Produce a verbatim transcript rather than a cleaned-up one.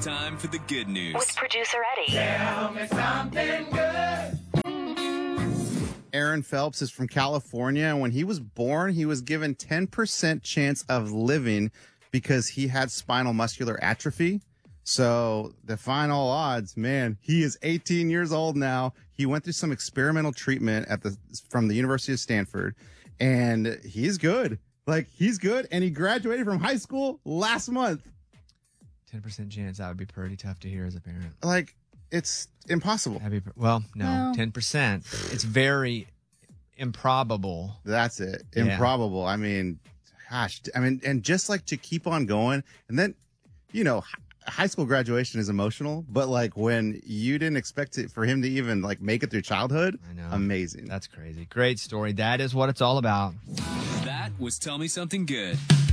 time for the good news. With producer Eddie. Tell me something good. Aaron Phelps is from California. When he was born, he was given ten percent chance of living because he had spinal muscular atrophy. So define all odds, man. He is eighteen years old now. He went through some experimental treatment at the from the University of Stanford, and he's good. Like, he's good, and he graduated from high school last month. ten percent chance. That would be pretty tough to hear as a parent. Like, it's impossible. That'd be, well, no, Well. ten percent. It's very improbable. That's it. Yeah. Improbable. I mean, gosh, I mean, and just like to keep on going. And then, you know, h- high school graduation is emotional, but like when you didn't expect it for him to even like make it through childhood, I know. amazing. That's crazy. Great story. That is what it's all about. That was Tell Me Something Good.